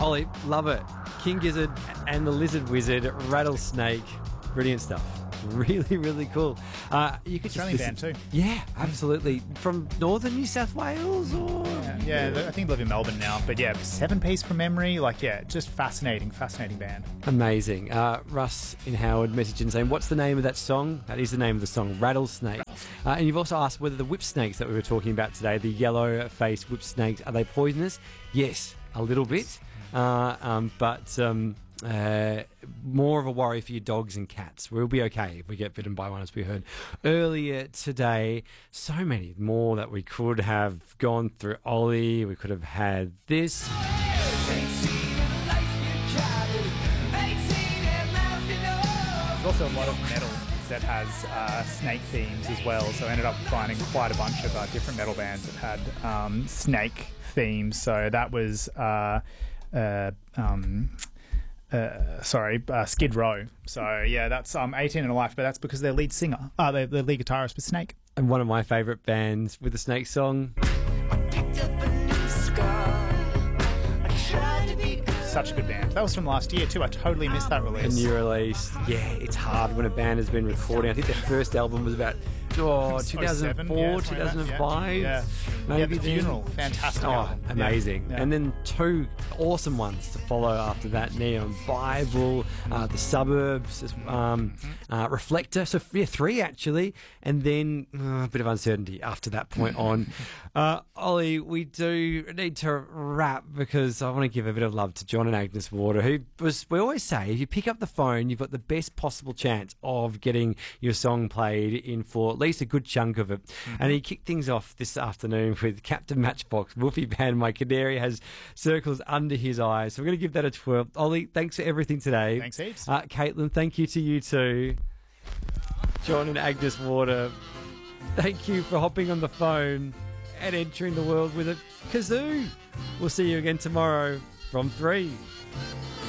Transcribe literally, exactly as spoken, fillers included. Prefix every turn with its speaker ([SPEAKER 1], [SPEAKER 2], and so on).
[SPEAKER 1] Ollie, love it. King Gizzard and the Lizard Wizard, Rattlesnake. Brilliant stuff. Really, really cool. Uh, you could
[SPEAKER 2] Australian
[SPEAKER 1] just
[SPEAKER 2] band
[SPEAKER 1] listen-
[SPEAKER 2] too.
[SPEAKER 1] Yeah, absolutely. From northern New South Wales, or
[SPEAKER 2] Yeah, yeah, I think they live in Melbourne now. But yeah, seven piece from memory. Like, yeah, just fascinating, fascinating band.
[SPEAKER 1] amazing. Uh, Russ in Howard messaging saying, "What's the name of that song?" That is the name of the song, Rattlesnake. Uh, and you've also asked whether the whip snakes that we were talking about today, the yellow-faced whip snakes, are they poisonous? Yes, a little bit, uh, um, but. Um, Uh, more of a worry for your dogs and cats. We'll be okay if we get bitten by one, as we heard earlier today. So many more that we could have gone through. Ollie, we could have had this.
[SPEAKER 2] There's also a lot of metal that has uh, snake themes as well. So I ended up finding quite a bunch of uh, different metal bands that had um, snake themes. So that was, uh, uh, um, uh, sorry, uh, Skid Row. So yeah, that's um, eighteen and a Life, but that's because their lead singer, uh, their, their lead guitarist was Snake.
[SPEAKER 1] And one of my favourite bands with the Snake song.
[SPEAKER 2] Such a good band. That was from last year too. I totally missed that
[SPEAKER 1] A
[SPEAKER 2] release.
[SPEAKER 1] new release. Yeah, it's hard when a band has been recording. I think their first album was about oh, two thousand four,
[SPEAKER 2] yeah,
[SPEAKER 1] two thousand five.
[SPEAKER 2] Yeah, yeah.
[SPEAKER 1] Maybe
[SPEAKER 2] yeah, The
[SPEAKER 1] then.
[SPEAKER 2] Funeral. Fantastic
[SPEAKER 1] Oh,
[SPEAKER 2] album.
[SPEAKER 1] amazing.
[SPEAKER 2] Yeah, yeah.
[SPEAKER 1] And then two awesome ones to follow after that. Neon Bible, uh, The Suburbs, um, uh, Reflector. So, yeah, three actually. And then uh, a bit of uncertainty after that point on. Uh, Ollie, we do need to wrap because I want to give a bit of love to John and Agnes Water, who was, we always say, if you pick up the phone, you've got the best possible chance of getting your song played in for at least a good chunk of it. Mm-hmm. And he kicked things off this afternoon with Captain Matchbox, Wolfie Band, My Canary Has Circles Under His Eyes. So we're going to give that a twirl. Ollie, thanks for everything today.
[SPEAKER 2] Thanks heaps.
[SPEAKER 1] Uh, Caitlin, thank you to you too. John and Agnes Water, thank you for hopping on the phone and entering the world with a kazoo. We'll see you again tomorrow from three.